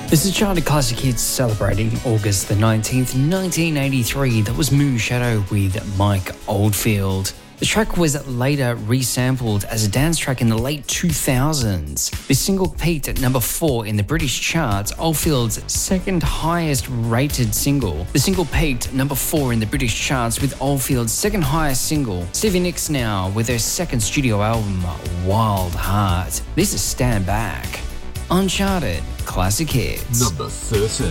This is Charlie Classic Hits celebrating August the 19th, 1983. That was Moon Shadow with Mike Oldfield. The track was later resampled as a dance track in the late 2000s. This single peaked at number 4 in the British charts, Oldfield's second highest rated single. The single peaked number 4 in the British charts with Oldfield's second highest single. Stevie Nicks now with their second studio album, Wild Heart. This is Stand Back. Uncharted Classic Hits. Number 13.